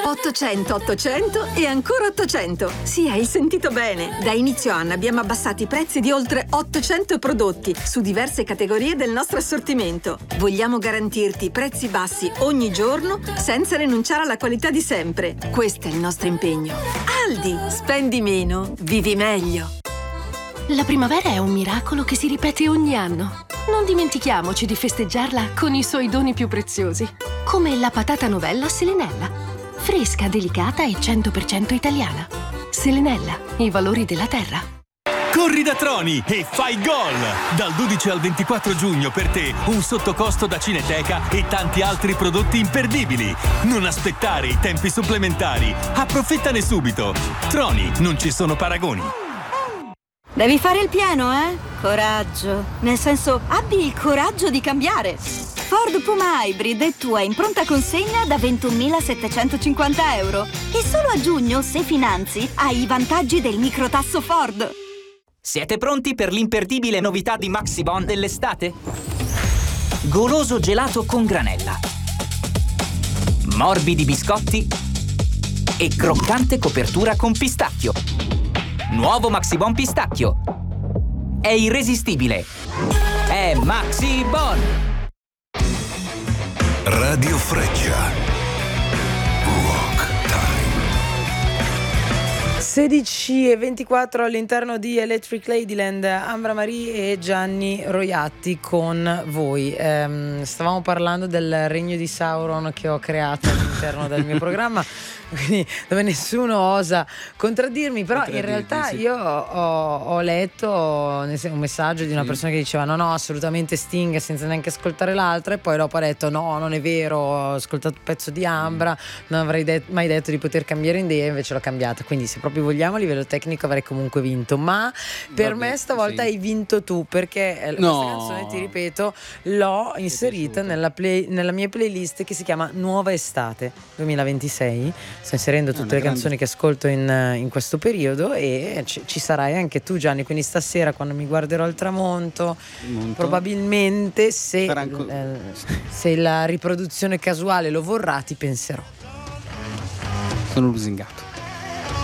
800 800 e ancora 800. Sì, hai sentito bene. Da inizio anno abbiamo abbassato i prezzi di oltre 800 prodotti su diverse categorie del nostro assortimento. Vogliamo garantirti prezzi bassi ogni giorno senza rinunciare alla qualità di sempre. Questo è il nostro impegno. Aldi, spendi meno, vivi meglio. La primavera è un miracolo che si ripete ogni anno. Non dimentichiamoci di festeggiarla con i suoi doni più preziosi, come la patata novella Selenella. Fresca, delicata e 100% italiana. Selenella, i valori della terra. Corri da Troni e fai gol! Dal 12 al 24 giugno per te un sottocosto da Cineteca e tanti altri prodotti imperdibili. Non aspettare i tempi supplementari. Approfittane subito. Troni, non ci sono paragoni. Devi fare il pieno, eh? Coraggio. Nel senso, abbi il coraggio di cambiare. Ford Puma Hybrid è tua in pronta consegna da 21.750 euro. E solo a giugno, se finanzi, hai i vantaggi del microtasso Ford. Siete pronti per l'imperdibile novità di Maxibon dell'estate? Goloso gelato con granella, morbidi biscotti e croccante copertura con pistacchio. Nuovo Maxibon pistacchio. È irresistibile. È Maxibon. Radio Freccia. 16:24 all'interno di Electric Ladyland, Ambra Marie e Gianni Roiatti con voi. Stavamo parlando del regno di Sauron che ho creato all'interno del mio programma, quindi dove nessuno osa contraddirmi, però in realtà sì. Io ho letto un messaggio di una persona che diceva no assolutamente Sting senza neanche ascoltare l'altra, e poi dopo ha detto no, non è vero, ho ascoltato un pezzo di Ambra, non avrei mai detto di poter cambiare idea, invece l'ho cambiata. Quindi se proprio vogliamo a livello tecnico avrei comunque vinto, ma per me stavolta hai vinto tu, perché questa canzone, ti ripeto, l'ho inserita nella mia playlist che si chiama Nuova Estate 2026. Sto inserendo tutte le canzoni che ascolto in questo periodo, e ci sarai anche tu, Gianni, quindi stasera quando mi guarderò al tramonto, probabilmente se la riproduzione casuale lo vorrà, ti penserò. Sono lusingato.